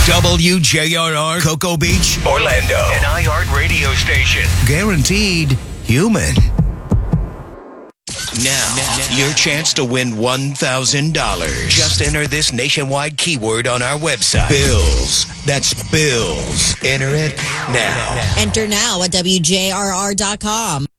WJRR Cocoa Beach, Orlando. An iHeart radio station. Guaranteed human. Now, your chance to win $1,000. Just enter this nationwide keyword on our website. Bills. That's bills. Enter it now. Enter now at WJRR.com.